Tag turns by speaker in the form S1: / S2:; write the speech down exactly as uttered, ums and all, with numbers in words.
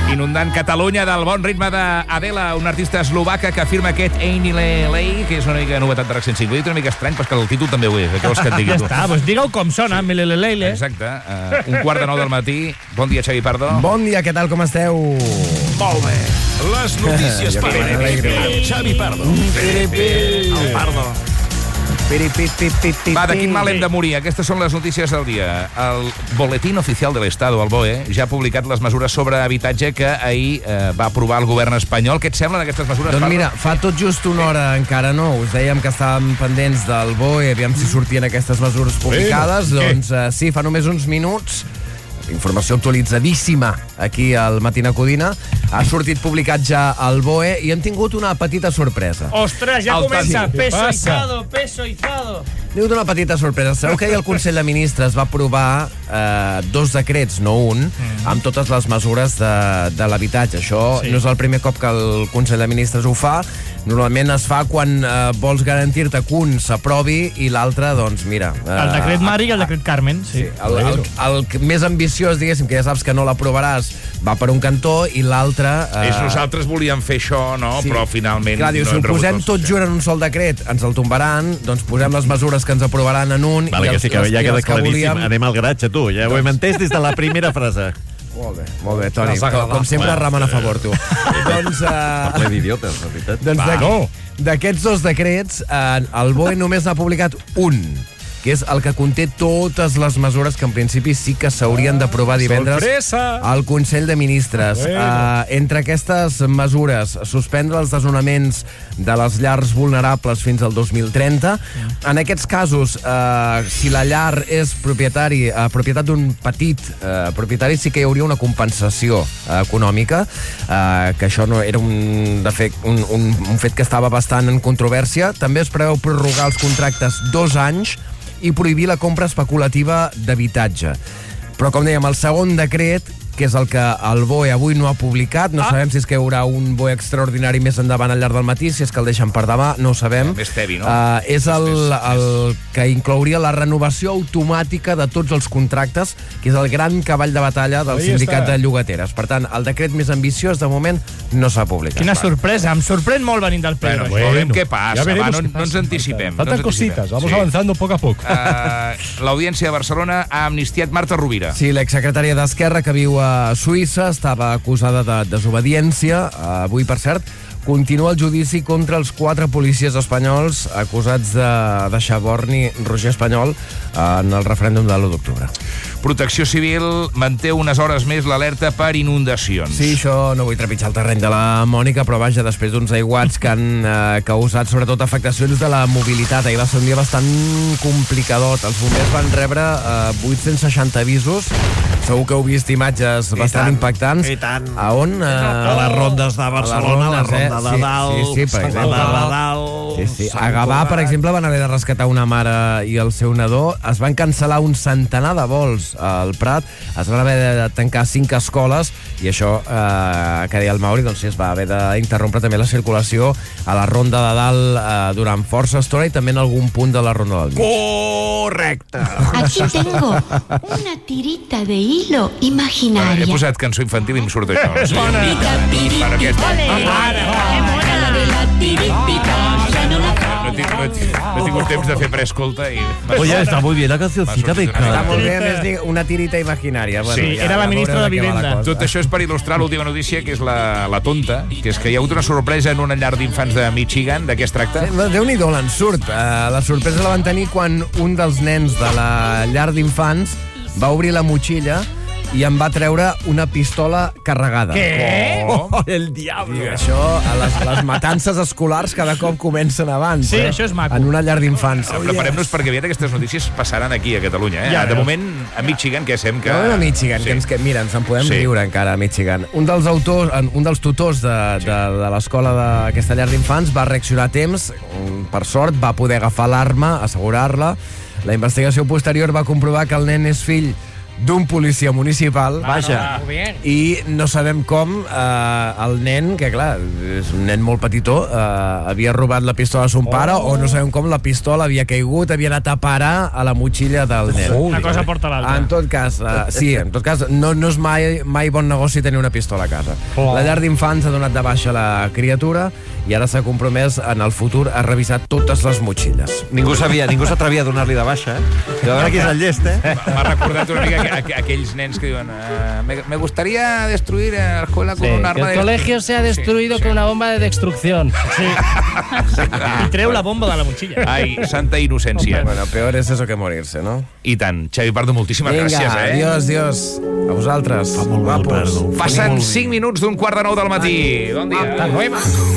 S1: Inundant Catalunya del bon ritme d'Adela, una artista eslovaca que afirma aquest Einilelei, que és una mica novetat de Accent cinc. Ho he dit una mica estrany, però que el títol també ho és. Què vols que et digui,
S2: Ja
S1: tu?
S2: està, doncs digue-ho com sona, Mileleleile.
S1: Exacte. Uh, un quart de nou del matí. Bon dia, Xavi Pardo.
S3: Bon dia, què tal, com esteu?
S1: Molt bé.
S4: Les notícies per amb Xavi Pardo. El Pardo.
S1: Va, de quin mal hem de morir? Aquestes són les notícies del dia. El Boletín Oficial de l'Estado, el B O E, ja ha publicat les mesures sobre habitatge que ahir eh, va aprovar el govern espanyol. Què et semblen aquestes mesures?
S3: Doncs mira, fa tot just una hora encara no. Us dèiem que estàvem pendents del B O E, aviam si sortien aquestes mesures publicades.
S2: Bueno,
S3: doncs eh, sí, fa només uns minuts. Informació actualitzadíssima aquí al Matina Codina. Ha sortit publicat ja el B O E i hem tingut una petita sorpresa.
S2: Ostres, ja
S1: El
S2: comença.
S1: tanto.
S2: Peso
S5: Què
S2: izado, peso izado.
S3: Hem tingut una petita sorpresa. Sabeu que ahir el Consell de Ministres va aprovar eh, dos decrets, no un, mm. amb totes les mesures de, de l'habitatge. Això
S2: Sí.
S3: no és el primer cop que el Consell de Ministres ho fa. Normalment es fa quan eh, vols garantir-te que un s'aprovi i l'altre, doncs, mira... Eh,
S2: El decret Mari i el decret Carmen, sí.
S3: El, el, el, el més ambiciós, diguéssim, que ja saps que no l'aprovaràs, va per un cantó i l'altre...
S1: Eh... És nosaltres volíem fer això, no?
S3: Sí.
S1: Però finalment...
S3: Clar, diu,
S1: no
S3: si ho
S1: hem rebut
S3: posem
S1: els-
S3: tot junt en un sol decret, ens el tombaran, doncs posem les mesures que ens aprovaran en un...
S5: Vale,
S3: i
S5: que
S3: els,
S5: sí, que
S3: les-
S5: ja
S3: i
S5: queda
S3: les que
S5: claríssim.
S3: volíem-
S5: Anem al garatge, tu. Ja ho hem entès des de la primera frase.
S3: Molt bé, molt bé, Toni.
S5: T'has
S3: Com,
S5: agradat.
S3: com sempre,
S5: Bueno,
S3: remen a favor, tu. doncs...
S5: Ple
S3: Uh,
S5: d'idiotes, la veritat.
S3: doncs
S5: Va,
S3: d'aqu-
S5: no.
S3: d'aquests dos decrets, eh, el B O E només n'ha publicat un, que és el que conté totes les mesures que en principi sí que s'haurien d'aprovar divendres
S5: Sorpresa!
S3: al Consell de Ministres.
S5: Bueno.
S3: Uh, entre aquestes mesures, suspendre els desnonaments de les llars vulnerables fins al dos mil trenta. En aquests casos, uh, si la llar és propietari, uh, propietat d'un petit uh, propietari, sí que hi hauria una compensació uh, econòmica, uh, que això no era un, de fet, un, un, un fet que estava bastant en controvèrsia. També es preveu prorrogar els contractes dos anys i prohibir la compra especulativa d'habitatge. Però, com dèiem, el segon decret, que és el que el B O E avui no ha publicat, no ah. sabem si és que hi haurà un B O E extraordinari més endavant al llarg del matí, si és que el deixen per demà, no ho sabem.
S1: Més tevi, no?
S3: Uh, és el,
S1: Més-
S3: el que inclouria la renovació automàtica de tots els contractes, que és el gran cavall de batalla del
S5: Ahí
S3: sindicat
S5: està.
S3: de llogateres. Per tant, el decret més ambiciós, de moment, no s'ha publicat.
S2: Quina sorpresa, em sorprèn molt venint del Pedro.
S1: Bueno,
S2: això.
S1: veurem què passa,
S5: ya
S1: va,
S5: veremos
S1: no,
S5: qué
S1: no
S5: pasa.
S1: ens anticipem.
S5: Faltan
S1: no ens anticipem.
S5: cositas, vamos
S1: Sí.
S5: avanzando poco a poco.
S1: Uh, L'Audiència de Barcelona ha amnistiat Marta Rovira.
S3: Sí, l'exsecretària d'Esquerra, que viu a Suïssa, estava acusada de desobediència. Avui, per cert, continua el judici contra els quatre policies espanyols acusats de deixar borni Roger Espanyol en el referèndum de l'u d'octubre.
S1: Protecció Civil manté unes hores més l'alerta per inundacions.
S3: Sí, això no vull trepitjar el terreny de la Mònica, però vaja, després d'uns aiguats que han eh, causat sobretot afectacions de la mobilitat. Ahir va ser un dia bastant complicadot. Els bombers van rebre eh, vuit-cents seixanta avisos. Segur que heu vist imatges
S5: I
S3: bastant
S5: tant,
S3: impactants.
S5: i tant.
S3: A on? Eh,
S5: A les rondes de Barcelona,
S3: a
S5: la
S3: les rondes,
S5: ronda
S3: eh?
S5: de dalt,
S3: Sí, sí, sí, per
S5: Sant
S3: exemple.
S5: Cugat de dalt...
S3: Sí, sí.
S5: Sant
S3: A Gavà,
S5: Cugat.
S3: per exemple, van haver de rescatar una mare i el seu nadó. Es van cancel·lar un centenar de vols al Prat. Es van haver de tancar cinc escoles i això, eh, que deia el Mauri, doncs sí, es va haver d'interrompre també la circulació a la ronda de dalt eh, durant força estona i també en algun punt de la ronda del mig.
S5: Correcte!
S6: Aquí tengo una tirita de hilo
S1: He
S6: imaginaria.
S1: posat cançó infantil i em surt això. Sí. Per aquesta. No he, tingut, no, he, tingut- no he tingut temps de fer preescolta i...
S5: Oye, está muy bien la cancioncita,
S1: Va sortir
S5: Beca.
S3: Està molt bé, a més, dic, una tirita imaginària. Bueno,
S1: Sí,
S2: era la ministra
S3: veurem
S2: de
S3: què va la
S2: Vivenda.
S3: cosa.
S1: Tot això és per il·lustrar l'última notícia, que és la, la tonta, que és que hi ha hagut una sorpresa en una llar d'infants de Michigan. De què es tracta?
S3: Sí, Déu-n'hi-do l'ensurt. Uh, la sorpresa la van tenir quan un dels nens de la llar d'infants va obrir la motxilla i em va treure una pistola carregada.
S2: Què?
S3: Oh, el diable! I això, a les, les matances escolars cada cop comencen abans.
S2: Sí,
S3: eh?
S2: això és maco.
S3: En una llar d'infants.
S1: Preparem-nos perquè aviat aquestes notícies passaran aquí, a Catalunya. Eh?
S2: Ja
S1: de
S2: veus.
S1: moment, a Michigan, que sabem que...
S3: No, a Michigan,
S1: Sí.
S3: que ens, que, mira, ens en podem
S1: Sí.
S3: riure encara a Michigan. Un dels autors, un dels tutors de, de, de l'escola d'aquesta llar d'infants va reaccionar a temps, per sort, va poder agafar l'arma, assegurar-la. La investigació posterior va comprovar que el nen és fill d'un policia municipal.
S5: Vaja.
S3: I no sabem com eh, el nen, que clar, és un nen molt petitó, eh, havia robat la pistola a son pare,
S2: Oh.
S3: o no sabem com la pistola havia caigut, havia anat a parar a la motxilla del nen.
S2: Una cosa porta l'altra.
S3: En tot cas, uh, sí, en tot cas, no, no és mai, mai bon negoci tenir una pistola a casa.
S2: Oh.
S3: La llar d'infants ha donat de baixa la criatura i ara s'ha compromès en el futur a revisar totes les motxilles.
S5: Ningú sabia, ningú s'atrevia a donar-li de baixa, eh? I a veure qui és el llest, eh?
S1: M'ha recordat una mica aqu aqu aquells nens que diuen uh, me, me gustaría destruir la escuela con
S7: Sí,
S1: un
S7: que
S1: arma
S7: el
S1: de...
S7: colegio sea destruido
S1: Sí, sí.
S7: con una bomba de destrucción.
S2: Sí. I treu la bomba de la motxilla.
S1: Ai, santa innocència.
S3: Bueno, peor és eso que morirse, ¿no?
S1: I tant. Xavi Pardo, moltíssimes
S3: Vinga,
S1: gràcies, eh?
S3: adiós, adiós. A vosaltres.
S5: Fa molt mal,
S3: guapos.
S5: Pardo.
S1: Passen cinc minuts d'un quart de nou del matí. Bon dia.